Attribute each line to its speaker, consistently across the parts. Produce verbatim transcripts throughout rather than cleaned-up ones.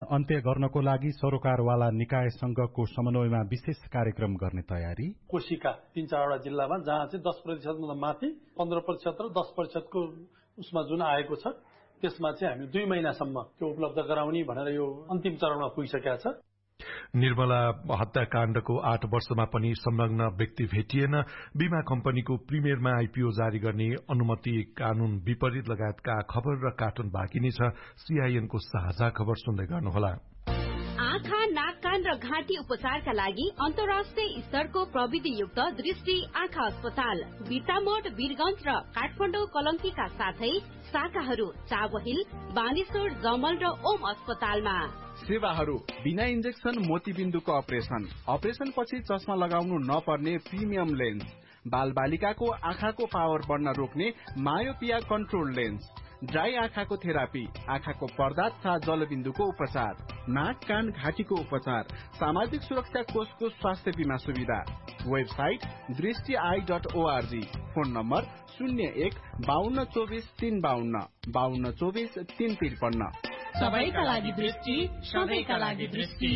Speaker 1: अन्त्य गर्नको लागि सरोकारवाला निकायसँगको समन्वयमा विशेष कार्यक्रम गर्ने तयारी।
Speaker 2: कोशीका तीन चारवटा जिल्लामा जहाँ चाहिँ दस प्रतिशतभन्दा माथि पन्ध्र प्रतिशत र दस प्रतिशतको उसमा जुन आएको छ त्यसमा चाहिँ हामी दुई महिनासम्म त्यो उपलब्ध गराउने भनेर यो अन्तिम चरणमा पुगिसकेका छ।
Speaker 3: निर्मला हत्याकाण्डको आठ वर्षमा पनि संलग्न व्यक्ति भेटिएन, बीमा कम्पनीको प्रिमियरमा आईपीओ जारी गर्ने अनुमति कानून विपरीत लगायतका खबर र कार्टुन बाँकी नै छ। सीआईएनको साझा खबर सुन्दै गर्नुहोला।
Speaker 4: आँखा, नाक, कान र घाँटी उपचारका लागि अन्तर्राष्ट्रिय स्तरको प्रविधियुक्त दृष्टि आँखा अस्पताल बिर्तामोड, वीरगंज र काठमाडौँ कलंकीका साथै शाखाहरू चाबहिल, बानेश्वर, जमल र ओम अस्पतालमा।
Speaker 5: सेवाहरू बिना इन्जेक्सन मोतीबिन्दुको अपरेसन, अपरेसन पछि चस्मा लगाउनु नपर्ने प्रिमियम लेन्स, बाल बालिकाको आँखाको पावर बढ्न रोक्ने मायोपिया कन्ट्रोल लेन्स, ड्राई आँखाको थेरापी, आँखाको पर्दा तथा जलबिन्दुको उपचार, नाक, कान, घाँटीको उपचार, सामाजिक सुरक्षा कोषको स्वास्थ्य बीमा सुविधा। वेबसाइट दृष्टि I dot ORG. Phone number शून्य एक बाहन्न चौबिस तीन बाहन्न बाहन्न चौबिस तीन त्रिपन्न।
Speaker 6: सबैका लागि दृष्टि, सबैका लागि दृष्टि।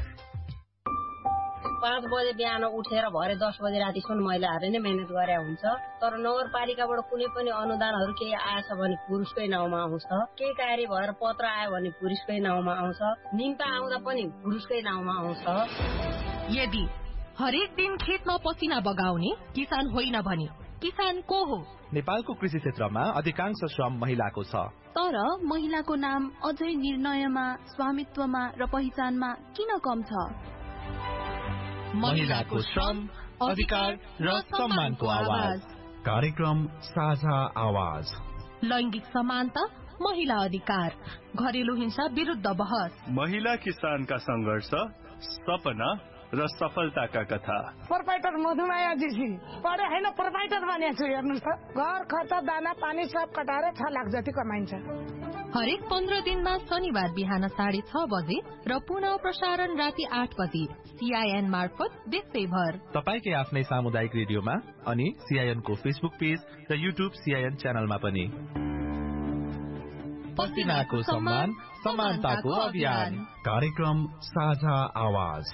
Speaker 7: पाँच बजे बिहान उठेर भरे दस बजे रातिसम्म महिलाहरूले नै मेहनत गरे हुन्छ, तर नगरपालिकाबाट कुनै पनि अनुदानहरू केही आएछ भने पुरुषकै नाउँमा आउँछ, केही कार्य भएर पत्र आयो भने पुरुषकै नाउँमा आउँछ, निम्ता आउँदा पनि पुरुषकै नाउँमा आउँछ।
Speaker 6: यदि हरेक दिन खेतमा पसिना बगाउने किसान होइन भने किसान को हो?
Speaker 8: नेपालको कृषि क्षेत्रमा अधिकांश श्रम महिलाको छ,
Speaker 9: तर महिलाको नाम अझै निर्णयमा, स्वामित्वमा र पहिचानमा किन कम छ?
Speaker 8: महिलाको श्रम, अधिकार र सम्मानको आवाज। कार्यक्रम साझा आवाज।
Speaker 6: लैंगिक समानता, महिला अधिकार, घरेलु हिंसा विरुद्ध बहस,
Speaker 10: महिला किसानका संघर्ष, सपना र सफलताका कथा।
Speaker 11: प्रोपाइटर मधुमाया जीसी पढे हैन, प्रोपाइटर बनेको छु। हेर्नुस् त, घर खर्च, दाना पानी सब कटाएर छ लाख जति कमाइन्छ।
Speaker 6: हरेक पन्ध्र दिनमा शनिबार बिहान साढे छ बजे र पुनः प्रसारण राति आठ बजे सीआईएन मार्फत देशैभर
Speaker 8: तपाईकै आफ्नै सामुदायिक रेडियोमा अनि सीआईएनको फेसबुक पेज र युट्युब सीआईएन च्यानलमा पनि।
Speaker 6: पसिनाको सम्मान, समानताको अभियान।
Speaker 8: कार्यक्रम साझा आवाज।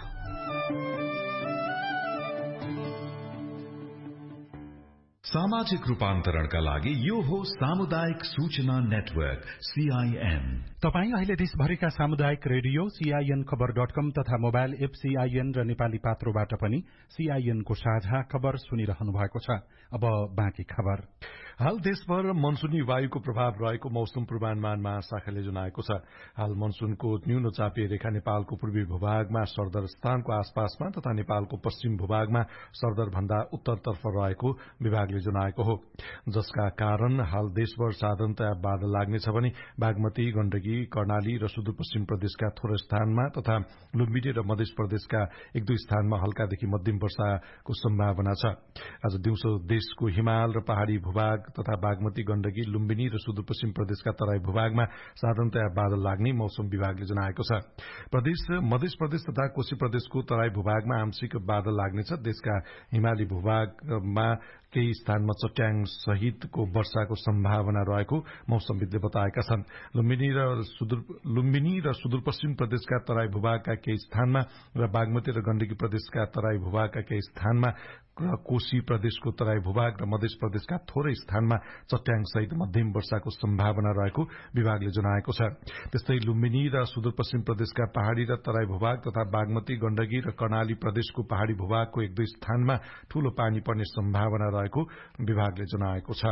Speaker 12: सामाजिक रूपान्तरणका लागि यो हो सामुदायिक सूचना नेटवर्क सीआईएन।
Speaker 1: तपाई अहिले देशभरिका सामुदायिक रेडियो सीआईएन खबर डट कम तथा मोबाइल एप सीआईएन र नेपाली पात्रोबाट पनि सीआईएनको साझा खबर सुनिरहनु भएको छ। अब बाँकी खबर।
Speaker 3: हाल देशभर मनसुनी वायुको प्रभाव रहेको मौसम पूर्वानुमान महाशाखाले जनाएको छ। हाल मनसुनको न्यून चापीय रेखा नेपालको पूर्वी भूभागमा सरदर स्थानको आसपासमा तथा नेपालको पश्चिम भूभागमा सरदर भन्दा उत्तरतर्फ रहेको विभागले जनाएको हो, जसका कारण हाल देशभर साधारणतया बादल लाग्नेछ भने बागमती, गण्डकी, कर्णाली र सुदूरपश्चिम प्रदेशका थोरै स्थानमा तथा लुम्बिनी र मध्य प्रदेशका एक दुई स्थानमा हल्कादेखि मध्यम वर्षाको सम्भावना छ। आज दिउँसो देशको हिमाल र पहाड़ी भूभाग तथा बागमती, गण्डकी, लुम्बिनी र सुदूरपश्चिम प्रदेशका तराई भूभागमा साधारणतया बादल लाग्ने मौसम विभागले जनाएको छ। प्रदेश मध्य प्रदेश तथा कोशी प्रदेशको तराई भूभागमा आंशिक बादल लाग्नेछ। देशका हिमाली भूभागमा केही स्थानमा चट्याङ सहितको वर्षाको सम्भावना रहेको मौसमविदले बताएका छन्। लुम्बिनी र सुदूर लुम्बिनी र सुदूरपश्चिम प्रदेशका तराई भूभागका केही स्थानमा र बागमती र गण्डकी प्रदेशका तराई भूभागका केही स्थानमा र कोशी प्रदेशको तराई भूभाग र मध्य प्रदेशका थोरै स्थानमा चट्याङ सहित मध्यम वर्षाको सम्भावना रहेको विभागले जनाएको छ। त्यस्तै लुम्बिनी र सुदूरपश्चिम प्रदेशका पहाड़ी र तराई भूभाग तथा बागमती, गण्डकी र कर्णाली प्रदेशको पहाड़ी भूभागको एक दुई स्थानमा ठूलो पानी पर्ने सम्भावना रहेको विभागले जनाएको छ।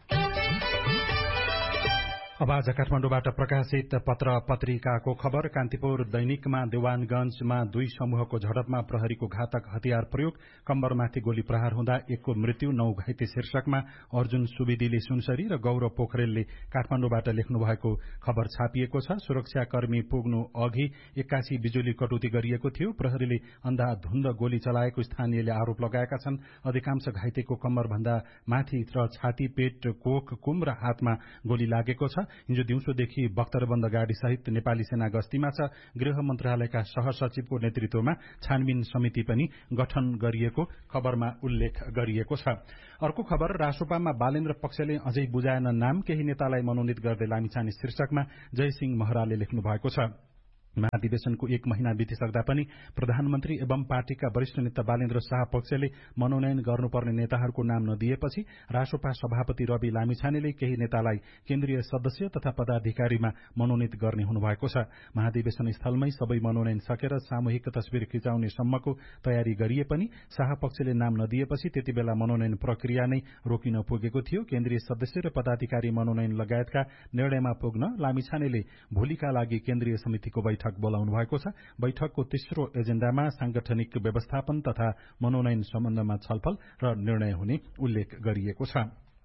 Speaker 1: अब आज काठमाडौँबाट प्रकाशित पत्र पत्रिकाको खबर। कान्तिपुर दैनिकमा देवानगंजमा दुई समूहको झडपमा प्रहरीको घातक हतियार प्रयोग, कम्बरमाथि गोली प्रहार हुँदा एकको मृत्यु, नौ घाइते शीर्षकमा अर्जुन सुवेदीले सुनसरी र गौरव पोखरेलले काठमाडौँबाट लेख्नु भएको खबर छापिएको छ। सुरक्षाकर्मी पुग्नु अघि एक्कासी बिजुली कटौती गरिएको थियो। प्रहरीले अन्धाधुन्द गोली चलाएको स्थानीयले आरोप लगाएका छन्। अधिकांश घाइतेको कम्बरभन्दा माथि र छाती, पेट, कोख, कुम र हातमा गोली लागेको छ। हिजो दिउँसोदेखि बख्तरबन्द गाड़ी सहित नेपाली सेना गस्तीमा छ। गृह मन्त्रालयका सहसचिवको नेतृत्वमा छानबिन समिति पनि गठन गरिएको खबरमा उल्लेख गरिएको छ। अर्को खबर, रासोपामा बालेन्द्र पक्षले अझै बुझाएन नाम, केही नेतालाई मनोनित गर्दै लामिछाने शीर्षकमा जयसिंह महराले लेख्नु भएको छ। महाधिवेशनको एक महिना बितिसक्दा पनि प्रधानमन्त्री एवं पार्टीका वरिष्ठ नेता बालेन्द्र शाह पक्षले मनोनयन गर्नुपर्ने नेताहरूको नाम नदिएपछि रासोपा सभापति रवि लामिछानेले केही नेतालाई केन्द्रीय सदस्य तथा पदाधिकारीमा मनोनित गर्ने हुनुभएको छ। महाधिवेशन स्थलमै सबै मनोनयन सकेर सामूहिक तस्बिर खिचाउने सम्मको तयारी गरिए पनि शाह पक्षले नाम नदिएपछि त्यतिबेला मनोनयन प्रक्रिया नै रोकिन पुगेको थियो। केन्द्रीय सदस्य र पदाधिकारी मनोनयन लगायतका निर्णयमा पुग्न लामिछानेले भोलिका लागि केन्द्रीय समितिको बैठक बोलाउनु भएको छ। बैठकको तेस्रो एजेण्डामा सांगठनिक व्यवस्थापन तथा मनोनयन सम्बन्धमा छलफल र निर्णय हुने उल्लेख गरिएको छ।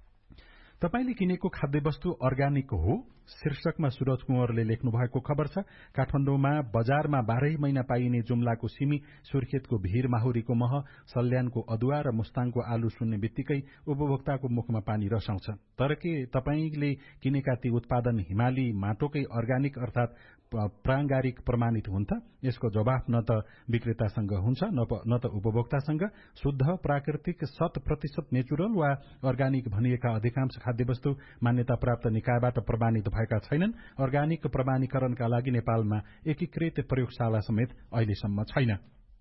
Speaker 1: तपाईले किनेको खाद्यवस्तु अर्ग्यानिक हो शीर्षकमा सूरज कुँवरले लेख्नु भएको खबर छ। काठमाडौँमा बजारमा बाह्रै महिना पाइने जुम्लाको सिमी, सुर्खेतको भीर माहुरीको मह, सल्यानको अदुवा र मुस्ताङको आलु सुन्ने बित्तिकै उपभोक्ताको मुखमा पानी रसाउँछ। तर के तपाईले किनेका ती उत्पादन हिमाली माटोकै अर्ग्यानिक अर्थात प्राङ्गारिक प्रमाणित हुन् त? यसको जवाफ न त विक्रेतासँग हुन्छ न त उपभोक्तासँग। शुद्ध, प्राकृतिक, शत प्रतिशत नेचुरल वा अर्ग्यानिक भनिएका अधिकांश खाद्यवस्तु मान्यता प्राप्त निकायबाट प्रमाणित भएका छैनन्। अर्ग्यानिक प्रमाणीकरणका लागि नेपालमा एकीकृत प्रयोगशाला समेत अहिलेसम्म छैन।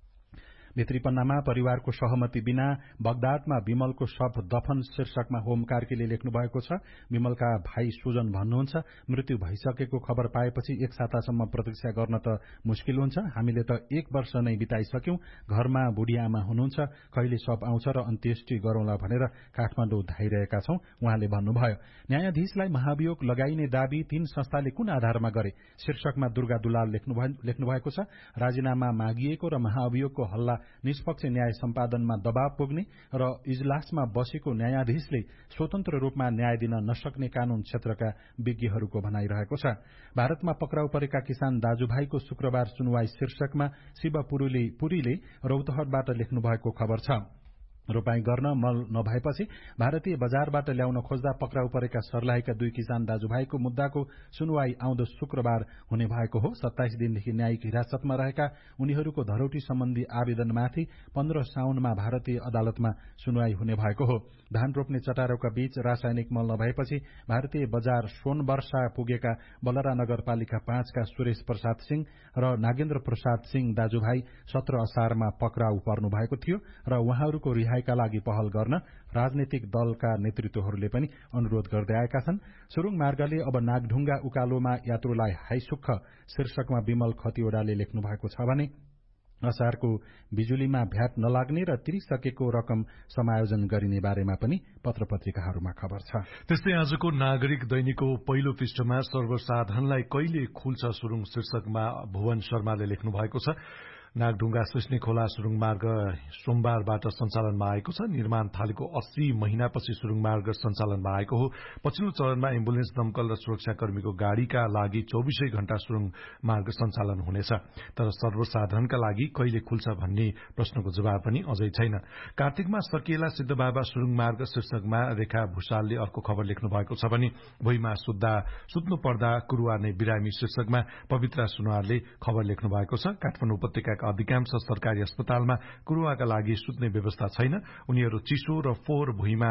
Speaker 1: भित्री पन्नामा परिवारको सहमति बिना बगदादमा विमलको शव दफन शीर्षकमा होम कार्कीले लेख्नु भएको छ। विमलका भाइ सुजन भन्नुहुन्छ, मृत्यु भइसकेको खबर पाएपछि एक सातासम्म प्रतीक्षा गर्न त मुस्किल हुन्छ। हामीले त एक वर्ष नै बिताइसक्यौं। घरमा बुढी आमा हुनुहुन्छ, कहिले शव आउँछ र अन्त्येष्टि गरौंला भनेर काठमाडौँ धाइरहेका छौं, उहाँले भन्नुभयो। न्यायाधीशलाई महाभियोग लगाइने दावी तीन संस्थाले कुन आधारमा गरे शीर्षकमा दुर्गा दुलाल लेख्नु भएको छ। राजीनामा मागिएको र महाअभियोगको हल्ला निष्पक्ष न्याय सम्पादनमा दबाव पुग्ने र इजलासमा बसेको न्यायाधीशले स्वतन्त्र रूपमा न्याय दिन नसक्ने कानून क्षेत्रका विज्ञहरूको भनाइरहेको छ। भारतमा पक्राउ परेका किसान दाजुभाइको शुक्रबार सुनवाई शीर्षकमा शिव पुरीले रौतहटबाट लेख्नु भएको खबर छ। रोपाई गर्न मल नभएपछि भारतीय बजारबाट ल्याउन खोज्दा पक्राउ परेका सर्लाहीका दुई किसान दाजुभाइको मुद्दाको सुनवाई आउँदो शुक्रबार हुने भएको हो। सत्ताइस दिनदेखि न्यायिक हिरासतमा रहेका उनीहरूको धरोटी सम्बन्धी आवेदनमाथि पन्ध्र साउनमा भारतीय अदालतमा सुनवाई हुने भएको हो। धान रोप्ने चटारोका बीच रासायनिक मल नभएपछि भारतीय बजार सोनवर्षा पुगेका बलरा नगरपालिका पाँचका सुरेश प्रसाद सिंह र नागेन्द्र प्रसाद सिंह दाजुभाइ सत्र असारमा पक्राउ पर्नु भएको थियो र उहाँहरूको रिहाईका लागि पहल गर्न राजनैतिक दलका नेतृत्वहरूले पनि अनुरोध गर्दै आएका छन्। सुरुङ मार्गले अब नागढुङ्गा उकालोमा यात्रुलाई हाइसुख शीर्षकमा विमल खतिवड़ाले लेख्नु भएको छ भने असारको बिजुलीमा भ्याट नलाग्ने र तिरिसकेको रकम समायोजन गरिने बारेमा पनि पत्र पत्रिकाहरूमा खबर छ।
Speaker 3: त्यस्तै आजको नागरिक दैनिकको पहिलो पृष्ठमा सर्वसाधारणलाई कहिले खुल्छ सुरुङ शीर्षकमा भुवन शर्माले लेख्नु भएको छ। नागढुङ्गा सिस्ने खोला सुरुङ मार्ग सोमबारबाट सञ्चालनमा आएको छ। निर्माण थालेको अस्सी महिनापछि सुरुङ मार्ग सञ्चालनमा आएको हो। पछिल्लो चरणमा एम्बुलेन्स, दमकल र सुरक्षाकर्मीको गाड़ीका लागि चौबिसै घण्टा सुरुङ मार्ग सञ्चालन हुनेछ। तर सर्वसाधारणका लागि कहिले खुल्छ भन्ने प्रश्नको जवाब पनि अझै छैन। कार्तिकमा सकिएला सिद्धबाबा सुरुङ मार्ग शीर्षकमा रेखा भूषालले अर्को खबर लेख्नु भएको छ भने भुइँमा सुत्दा सुत्नु पर्दा कुरुवा नै बिरामी शीर्षकमा पवित्रा सुनवारले खबर लेख्नु भएको छ। काठमाडौँ उपत्यकाका अधिकांश सरकारी अस्पतालमा कुरुवाका लागि सुत्ने व्यवस्था छैन। उनीहरू चिसो र फोहोर भुइँमा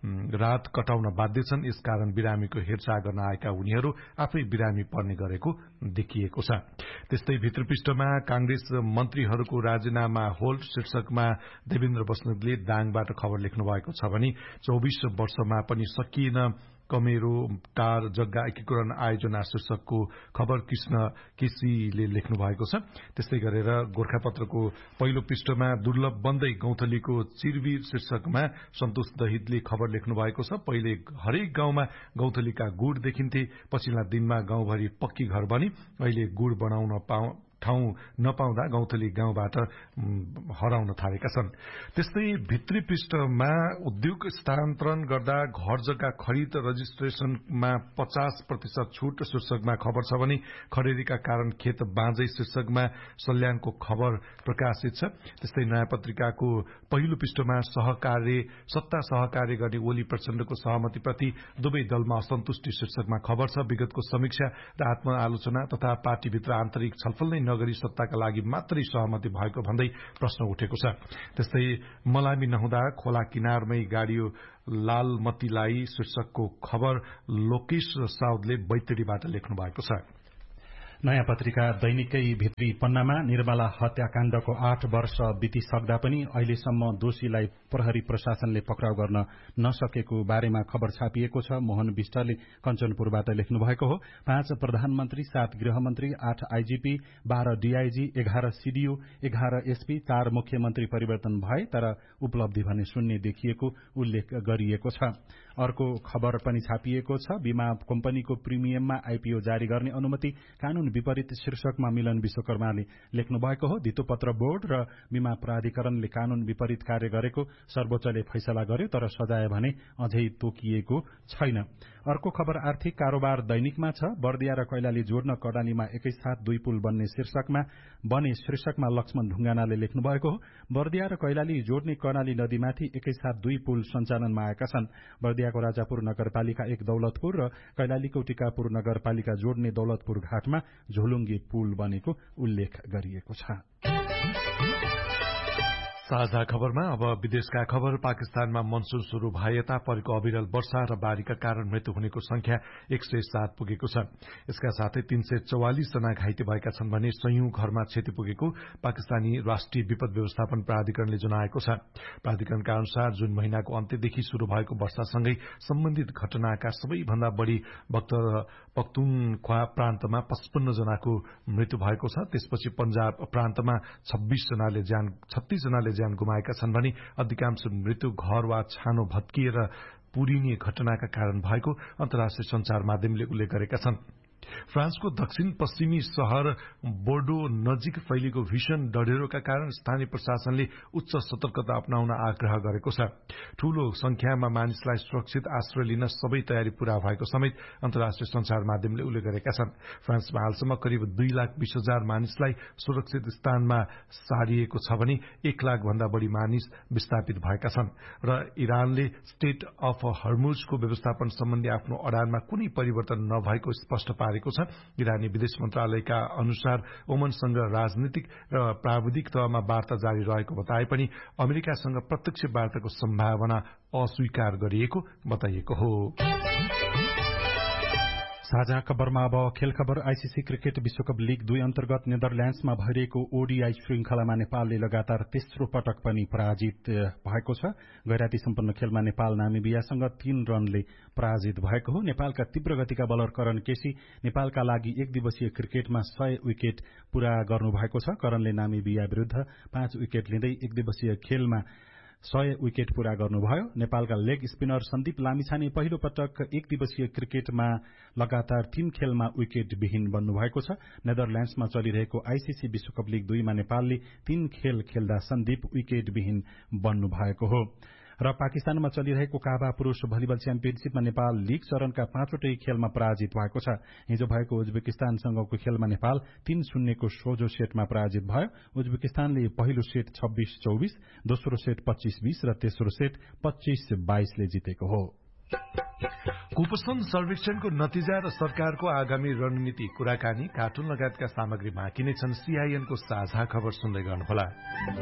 Speaker 3: रात कटाउन बाध्य छन्। यसकारण बिरामीको हेरचाह गर्न आएका उनीहरू आफै बिरामी पर्ने गरेको देखिएको छ। त्यस्तै भित्रपृष्ठमा कांग्रेस मन्त्रीहरूको राजीनामा होल्ड शीर्षकमा देवेन्द्र बस्नेतले दाङबाट खबर लेख्नु भएको छ भने चौबिस वर्षमा पनि सकिएन कमेरो टार जग्गा एकीकरण आयोजना शीर्षकको खबर कृष्ण केसीले लेख्नु भएको छ। त्यस्तै गरेर गोर्खापत्रको पहिलो पृष्ठमा दुर्लभ बन्दै गौथलीको चिरवीर शीर्षकमा सन्तोष दहितले खबर लेख्नु भएको छ। पहिले हरेक गाउँमा गौथलीका गुड़ देखिन्थे, पछिल्ला दिनमा गाउँभरि पक्की घर बनी, अहिले गुड़ बनाउन पाउ ठाउँ नपाउँदा गौथली गाउँबाट हराउन थालेका छन्। त्यस्तै भित्री पृष्ठमा उद्योग स्थानान्तरण गर्दा घर जग्गा खरिद रजिस्ट्रेशनमा पचास प्रतिशत छूट शीर्षकमा खबर छ भने खडेरीका कारण खेत बाँझै शीर्षकमा सल्यानको खबर प्रकाशित छ। त्यस्तै नयाँ पत्रिकाको पहिलो पृष्ठमा सहकार्य सत्ता सहकार्य गर्ने ओली प्रचण्डको सहमतिप्रति दुवै दलमा असन्तुष्टि शीर्षकमा खबर छ। विगतको समीक्षा र आत्मआलोचना तथा पार्टीभित्र आन्तरिक छलफल नै नगरी सत्ताका लागि मात्रै सहमति भएको भन्दै प्रश्न उठेको छ। त्यस्तै मलामी नहुँदा खोला किनारमै गाडियो लालमतीलाई शीर्षकको खबर लोकेश साउदले बैतडीबाट लेख्नु भएको छ।
Speaker 1: नयाँ पत्रिका दैनिकै भित्री पन्नामा निर्मला हत्याकाण्डको आठ वर्ष बितिसक्दा पनि अहिलेसम्म दोषीलाई प्रहरी प्रशासनले पक्राउ गर्न नसकेको बारेमा खबर छापिएको छ। मोहन विष्टले कञ्चनपुरबाट लेख्नु भएको हो। पाँच प्रधानमन्त्री, सात गृहमन्त्री, आठ आइजीपी, बाह्र डीआईजी, एघार सीडीओ, एघार एसपी, चार मुख्यमन्त्री परिवर्तन भए तर उपलब्धि भने शून्य देखिएको उल्लेख गरिएको छ। अर्को खबर पनि छापिएको छ। बीमा कम्पनीको प्रिमियममा आइपीओ जारी गर्ने अनुमति कानून विपरीत शीर्षकमा मिलन विश्वकर्माले लेख्नु भएको हो। धितोपत्र बोर्ड र बीमा प्राधिकरणले कानून विपरीत कार्य गरेको सर्वोच्चले फैसला गर्यो तर सजाय भने अझै तोकिएको छैन। अर्को खबर आर्थिक कारोबार दैनिकमा छ। बर्दिया र कैलाली जोड्न कर्णालीमा एकैसाथ दुई पुल बन्ने शीर्षकमा बने शीर्षकमा लक्ष्मण ढुङ्गानाले लेख्नु भएको हो। बर्दिया र कैलाली जोड्ने कर्णाली नदीमाथि एकैसाथ दुई पुल सञ्चालनमा आएका छन्। बर्दियाको राजापुर नगरपालिका एक दौलतपुर र कैलालीको टिकापुर नगरपालिका जोड्ने दौलतपुर घाटमा झोलुङ्गे पुल बनेको उल्लेख गरिएको छ।
Speaker 3: साझा खबरमा अब विदेशका खबर। पाकिस्तानमा मनसून शुरू भए यता परेको अविरल वर्षा र बाढ़ीका कारण मृत्यु हुनेको संख्या एक सय सात पुगेको छ। यसका साथै तीन सय चौवालिस जना घाइते भएका छन् भने सयौं घरमा क्षति पुगेको पाकिस्तानी राष्ट्रिय विपद व्यवस्थापन प्राधिकरणले जनाएको छ। प्राधिकरणका अनुसार जुन महिनाको अन्त्यदेखि शुरू भएको वर्षासँगै सम्बन्धित घटनाका सबैभन्दा बढ़ी पख्तुनख्वा प्रान्तमा पचपन्न जनाको मृत्यु भएको छ। त्यसपछि पंजाब प्रान्तमा छब्बीस जनाले ज्यान छत्तीस जनाले ज्यान गुमाएका छन् भने अधिकांश मृत्यु घर वा छानो भत्किएर पुरिने घटनाका कारण भएको अन्तर्राष्ट्रिय संचार माध्यमले उल्लेख गरेका छन्। फ्रान्सको दक्षिण पश्चिमी शहर बोर्डो नजिक फैलिएको भीषण डढेरोका कारण स्थानीय प्रशासनले उच्च सतर्कता अपनाउन आग्रह गरेको छ। ठूलो संख्यामा मानिसलाई सुरक्षित आश्रय लिन सबै तयारी पूरा भएको समेत अन्तर्राष्ट्रिय संचार माध्यमले उल्लेख गरेका छन्। फ्रान्समा हालसम्म करिब दुई लाख बीस हजार मानिसलाई सुरक्षित स्थानमा सारिएको छ भने एक लाख भन्दा बढ़ी मानिस विस्थापित भएका छन् र इरानले स्टेट अफ हर्मुजको व्यवस्थापन सम्बन्धी आफ्नो अडानमा कुनै परिवर्तन नभएको स्पष्ट पारेको छ। इरानी विदेश मन्त्रालयका अनुसार ओमनसँग राजनीतिक र प्राविधिक तहमा वार्ता जारी रहेको बताए पनि अमेरिकासँग प्रत्यक्ष वार्ताको सम्भावना अस्वीकार गरिएको बताइएको हो।
Speaker 1: साझा खबरमा अब खेल खबर। आईसीसी क्रिकेट विश्वकप लीग दुई अन्तर्गत नेदरल्याण्ड्समा भइरहेको ओडीआई श्रृंखलामा नेपालले लगातार तेस्रो पटक पनि पराजित भएको छ। गैराती सम्पन्न खेलमा नेपाल नामिबियासँग तीन रनले पराजित भएको हो। नेपालका तीव्र गतिका बलर करण केसी नेपालका लागि एक दिवसीय क्रिकेटमा सय विकेट पूरा गर्नुभएको छ। करणले नामिबिया विरूद्ध पाँच विकेट लिँदै एक दिवसीय खेलमा सय विकेट पूरा गर्नुभयो। नेपालका लेग स्पिनर सन्दीप लामिछाने पहिलो पटक एक दिवसीय क्रिकेटमा लगातार तीन खेलमा विकेट विहीन बन्नुभएको छ। नेदरल्याण्ड्समा चलिरहेको आईसीसी विश्वकप लीग दुईमा नेपालले तीन खेल खेल्दा सन्दीप विकेट विहीन बन्नुभएको हो। र पाकिस्तानमा चलिरहेको काबा पुरूष भलिबल च्याम्पियनशीपमा नेपाल लीग चरणका पाँचवटै खेलमा पराजित भएको छ। हिजो भएको उज्बेकिस्तानसँगको खेलमा नेपाल तीन शून्यको सोझो सेटमा पराजित भयो। उज्बेकिस्तानले पहिलो सेट छब्बीस चौबीस, दोस्रो सेट पच्चीस बीस र तेस्रो सेट पच्चीस बाइसले जितेको हो।
Speaker 3: कुपोषण सर्वेक्षणको नतिजा र सरकारको आगामी रणनीति, कुराकानी, कार्टुन लगायतका सामग्री बाँकी नै छन्। सीआईएनको साझा खबर सुन्दै गर्नुहोला।